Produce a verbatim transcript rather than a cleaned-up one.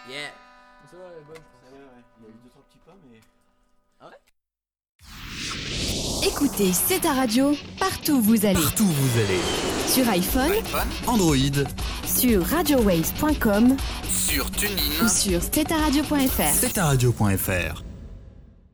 Yeah. Ça va, elle est bonne, je pense. Ouais, ouais, il y a eu deux trois petits pas, mais. Ah ouais. Écoutez, c'est ta radio, partout où vous allez. Partout où vous allez. Sur iPhone, Android, sur radio waves point com sur TuneIn, ou sur c'est ta radio point f r. c'est ta radio point f r.